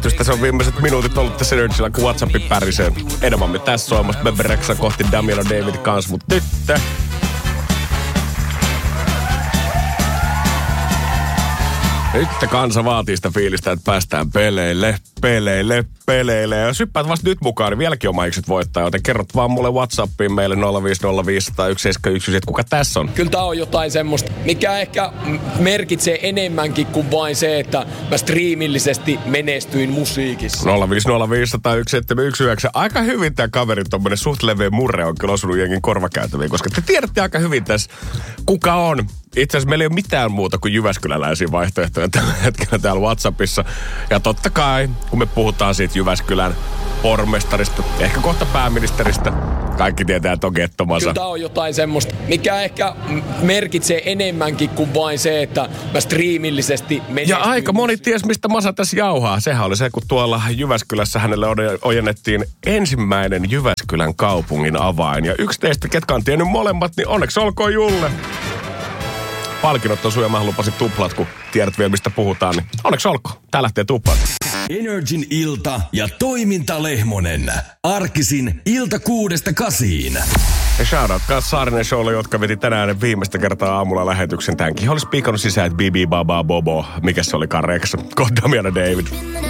Se on viimeiset minuutit ollut tässä Energillä, kun WhatsAppi pärisee. Edemamme tässä soimassa Bebe Rexha kohti Damiano David kanssa, mut nyt... Nyt kansa vaatii sitä fiilistä, että päästään peleille. Ja jos hyppäät vasta nyt mukaan, niin vieläkin on maikset voittaa. Joten kerrot vaan mulle WhatsAppiin meille 050501719, että kuka tässä on. Kyllä tää on jotain semmoista, mikä ehkä merkitsee enemmänkin kuin vain se, että mä striimillisesti menestyin musiikissa. 050501719. Aika hyvin tää kaveri, tommonen suht leveä murre on kyllä osunut jengin korvakäytäviin, koska te tiedätte aika hyvin tässä, kuka on. Itse asiassa meillä ei ole mitään muuta kuin jyväskyläläisiä vaihtoehtoja tällä hetkellä täällä WhatsAppissa. Ja totta kai, kun me puhutaan siitä Jyväskylän pormestarista, ehkä kohta pääministeristä, kaikki tietää, että on gettomansa. Kyllä tää on jotain semmoista, mikä ehkä merkitsee enemmänkin kuin vain se, että mä striimillisesti menestyin. Ja aika moni ties, mistä Masa tässä jauhaa. Sehän oli se, kun tuolla Jyväskylässä hänelle ojennettiin ensimmäinen Jyväskylän kaupungin avain. Ja yksi teistä, ketkä on tiennyt molemmat, niin onneksi olkoon Julle. Palkinnot on sun ja mä lupasin tuplat, kun tiedät vielä mistä puhutaan, niin onneksi olkoon. Tää lähtee tuplat. Energin ilta ja toiminta Lehmonen. Arkisin ilta 6-8. Ja shoutout Kas Saarinen Showlle, jotka veti tänään viimeistä kertaa aamulla lähetyksen. Tämänkin olisi piikannut sisään, että Bibi Baba Bobo. Mikä se olikaan Rex? Damiano David.